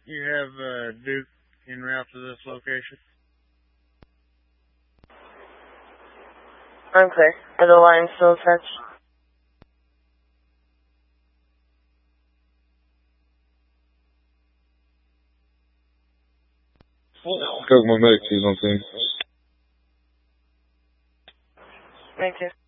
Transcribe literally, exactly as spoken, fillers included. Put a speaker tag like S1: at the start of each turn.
S1: You have uh, Duke en route to this location?
S2: I'm clear. Are the lines still attached?
S3: Coke, my medic, he's on scene.
S2: Thank you.